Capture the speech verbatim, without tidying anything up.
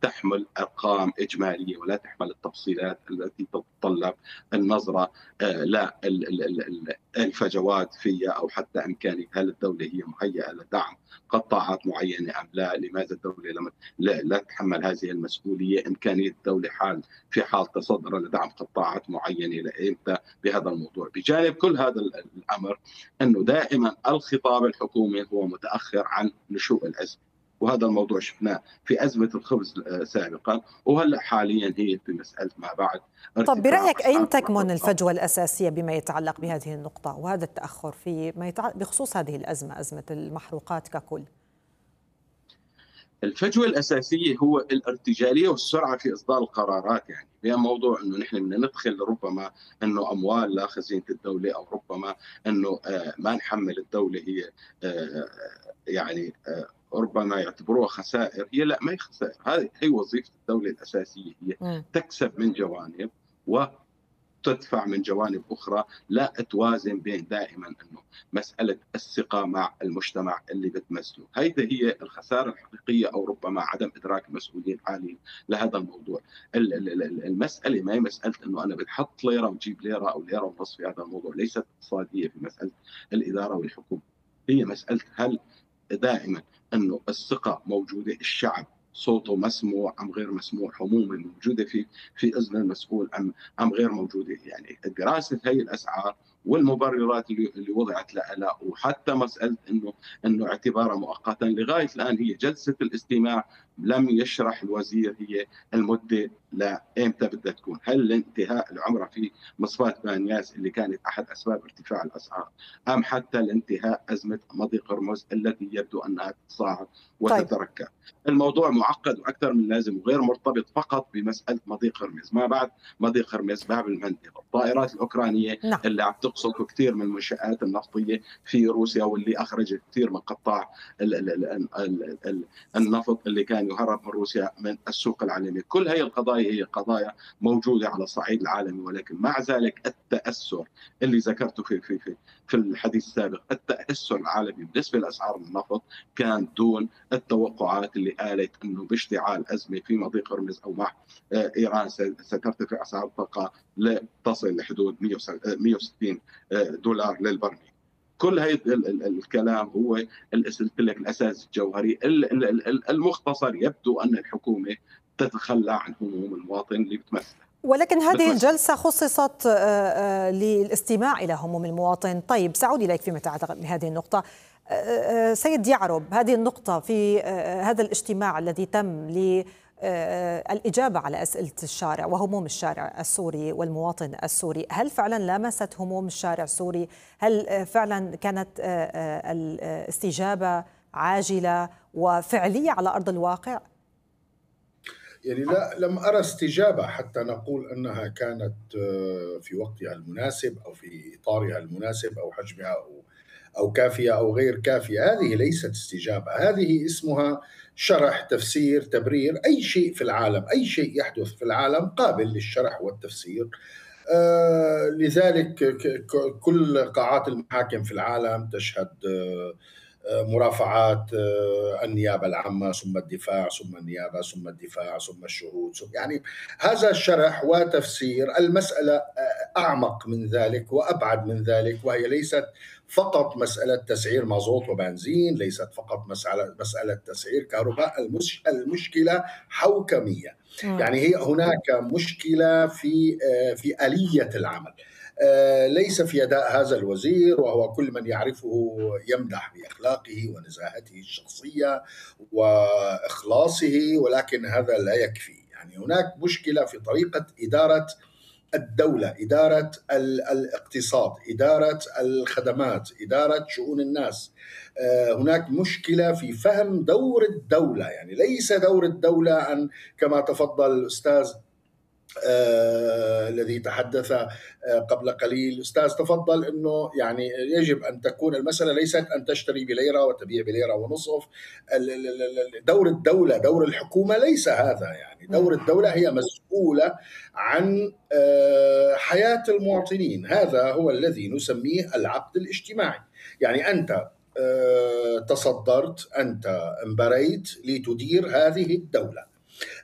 تحمل أرقام إجمالية ولا تحمل التفصيلات التي تتطلب النظرة آه، لا ال- ال- ال- ال- الفجوات فيها، أو حتى إمكانية هل الدولة هي مهيئة لدعم قطاعات معينة أم لا، لماذا الدولة لم لا, لا تتحمل هذه المسؤولية، إمكانية الدولة حال في حال تصدر لدعم قطاعات معينة لإمتى بهذا الموضوع. بجانب كل هذا الأمر أنه دائما الخطاب الحكومي هو متأخر عن نشوء الأزمة، وهذا الموضوع شفناه في أزمة الخبز آه، سابقا، وهلا حاليا هي في مسألة ما بعد طب ارتفاع برأيك أسعار أين تكمن الطاقة. الفجوة الأساسية بما يتعلق بهذه النقطة وهذا التأخر في ما يتعلق بخصوص هذه الأزمة، أزمة المحروقات ككل؟ الفجوة الأساسية هو الارتجالية والسرعة في إصدار القرارات. يعني هي موضوع أنه نحن بدنا ندخل ربما أنه أموال لا خزينة الدولة، أو ربما أنه آه، ما نحمل الدولة هي آه، يعني آه، ربما يعتبروها خسائر. هي لا، ما هي خسائر، هذه هي وظيفة الدولة الأساسية، هي مم. تكسب من جوانب و تدفع من جوانب أخرى، لا توازن بين دائما أنه مسألة الثقة مع المجتمع اللي بتمثله. هذه هي الخسارة الحقيقية، أو ربما عدم إدراك المسؤولين الحاليين لهذا الموضوع. المسألة ما هي مسألة أنه أنا بتحط ليرة وتجيب ليرة أو ليرة ونص في هذا الموضوع، ليست اقتصادية في مسألة الإدارة والحكومة. هي مسألة هل دائما أنه الثقة موجودة، الشعب صوته مسموع أم غير مسموع، هموم موجودة في في إذن المسؤول أم أم غير موجودة. يعني دراسة هي الأسعار والمبررات اللي اللي وضعت لها، وحتى مسألة إنه إنه اعتبارها مؤقتا لغاية الآن، هي جلسة الاستماع لم يشرح الوزير هي المدة لإمتى بدها تكون. هل الانتهاء العمرة في مصفاة بانياس اللي كانت أحد أسباب ارتفاع الأسعار، أم حتى الانتهاء أزمة مضيق هرمز التي يبدو أنها تتصاعد طيب. وتتركب؟ الموضوع معقد واكثر من لازم، وغير مرتبط فقط بمساله مضيق هرمز. ما بعد مضيق هرمز، باب المندب، الطائرات الاوكرانيه نعم. اللي عم تقصف كثير من المنشات النفطيه في روسيا، واللي اخرجت كثير من قطاع ال ال ال ال ال النفط اللي كان يهرب من روسيا من السوق العالمي. كل هي القضايا هي قضايا موجوده على الصعيد العالمي، ولكن مع ذلك التاثر اللي ذكرته في في في في الحديث السابق، التاثر العالمي بالنسبه لاسعار النفط كان دون التوقعات اللي قالت انه باشتعال ازمه في مضيق هرمز او مع ايران سترتفع اسعار الطاقه لتصل لحدود مئة وستين دولار للبرميل. كل هذا الكلام هو قلت لك الاساس الجوهري المختصر. يبدو ان الحكومه تتخلى عن هموم المواطن اللي بتمثله. ولكن هذه بتمثل. الجلسة خصصت للاستماع إلى هموم المواطن. طيب سأعود إليك فيما يتعلق بهذه النقطة. سيد يعرب، هذه النقطة في هذا الاجتماع الذي تم للإجابة على أسئلة الشارع وهموم الشارع السوري والمواطن السوري، هل فعلا لمست هموم الشارع السوري؟ هل فعلا كانت الاستجابة عاجلة وفعلية على أرض الواقع؟ يعني لا، لم أرى استجابة حتى نقول أنها كانت في وقتها المناسب أو في إطارها المناسب أو حجمها أو أو كافية أو غير كافية. هذه ليست استجابة، هذه اسمها شرح، تفسير، تبرير. أي شيء في العالم، أي شيء يحدث في العالم قابل للشرح والتفسير. آه لذلك كل قاعات المحاكم في العالم تشهد آه مرافعات النيابة العامة، ثم الدفاع، ثم النيابة، ثم الدفاع، ثم الشهود. يعني هذا شرح وتفسير. المسألة أعمق من ذلك وأبعد من ذلك، وهي ليست فقط مسألة تسعير مازوت وبنزين، ليست فقط مسألة مسألة تسعير كهرباء. المش المشكلة حوكمية. يعني هي هناك مشكلة في في آلية العمل، ليس في يداء هذا الوزير، وهو كل من يعرفه يمدح بأخلاقه ونزاهته الشخصية وإخلاصه، ولكن هذا لا يكفي. يعني هناك مشكلة في طريقة إدارة الدولة، إدارة الاقتصاد، إدارة الخدمات، إدارة شؤون الناس. هناك مشكلة في فهم دور الدولة. يعني ليس دور الدولة أن كما تفضل الأستاذ آه الذي تحدث آه قبل قليل، أستاذ تفضل أنه يعني يجب أن تكون المسألة ليست أن تشتري بليرة وتبيع بليرة ونصف. دور الدولة، دور الحكومة ليس هذا. يعني دور الدولة هي مسؤولة عن آه حياة المواطنين. هذا هو الذي نسميه العقد الاجتماعي. يعني أنت آه تصدرت، أنت انبريت لتدير هذه الدولة،